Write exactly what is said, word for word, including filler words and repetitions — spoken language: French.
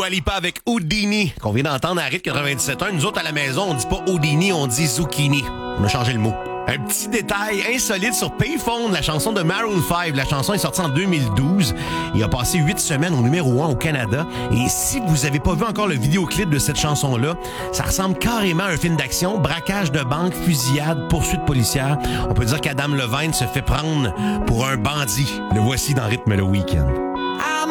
Dua Lipa avec Houdini, qu'on vient d'entendre à rythme quatre-vingt-dix-sept un. Nous autres, à la maison, on dit pas Houdini, on dit Zucchini. On a changé le mot. Un petit détail insolite sur Payphone, la chanson de Maroon five. La chanson est sortie en deux mille douze. Il a passé huit semaines au numéro un au Canada. Et si vous avez pas vu encore le vidéoclip de cette chanson-là, ça ressemble carrément à un film d'action. Braquage de banque, fusillade, poursuite policière. On peut dire qu'Adam Levine se fait prendre pour un bandit. Le voici dans Rythme le Week-end. I'm